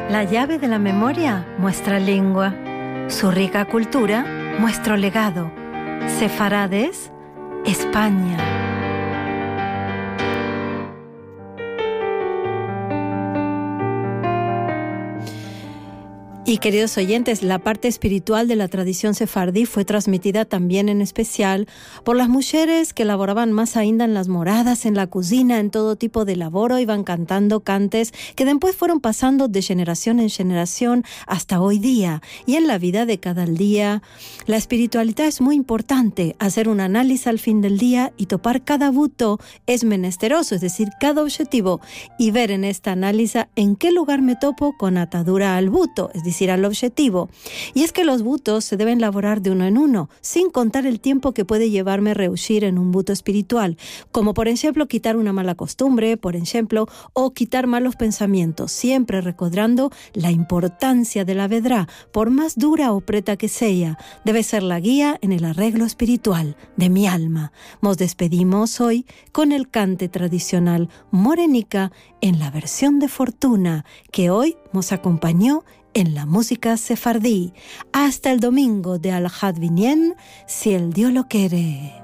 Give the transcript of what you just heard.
La llave de la memoria, nuestra lengua. Su rica cultura, nuestro legado. Sefarades, España. Y queridos oyentes, la parte espiritual de la tradición sefardí fue transmitida también en especial por las mujeres que laboraban más ainda en las moradas, en la cocina, en todo tipo de laboro, iban cantando cantes que después fueron pasando de generación en generación hasta hoy día. Y en la vida de cada día, la espiritualidad es muy importante. Hacer un análisis al fin del día y topar cada buto es menesteroso, es decir, cada objetivo, y ver en esta análisis en qué lugar me topo con atadura al buto, es decir, al objetivo. Y es que los butos se deben elaborar de uno en uno, sin contar el tiempo que puede llevarme reuscir en un buto espiritual, como por ejemplo quitar una mala costumbre, por ejemplo, o quitar malos pensamientos, siempre recordando la importancia de la vedrá, por más dura o preta que sea, debe ser la guía en el arreglo espiritual de mi alma. Nos despedimos hoy con el cante tradicional morenica en la versión de Fortuna, que hoy nos acompañó en la música sefardí. Hasta el domingo de Al-Had Binien, si el Dios lo quiere.